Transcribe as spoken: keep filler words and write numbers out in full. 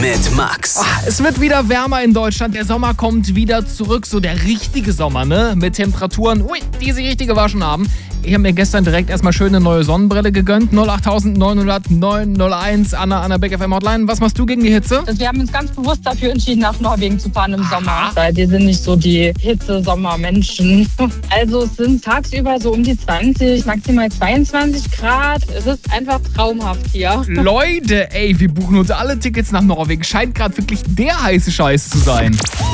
Mit Max. Ach, es wird wieder wärmer in Deutschland. Der Sommer kommt wieder zurück. So der richtige Sommer, ne? Mit Temperaturen, ui, die sie richtig gewaschen haben. Ich habe mir gestern direkt erstmal schön eine neue Sonnenbrille gegönnt. null acht neun null null neun null eins, Anna, Anna Beck F M Hotline. Was machst du gegen die Hitze? Wir haben uns ganz bewusst dafür entschieden, nach Norwegen zu fahren im Sommer. Weil wir sind nicht so die Hitze-Sommer-Menschen. Also es sind tagsüber so um die zwanzig, maximal zweiundzwanzig Grad. Es ist einfach traumhaft hier. Leute, ey, wir buchen uns alle Tickets nach Norwegen. Scheint gerade wirklich der heiße Scheiß zu sein.